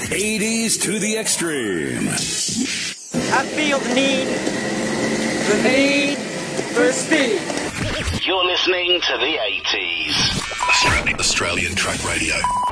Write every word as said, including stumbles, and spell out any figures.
eighties to the extreme. I feel the need, the need for speed. You're listening to the eighties. Australian, Australian Track Radio.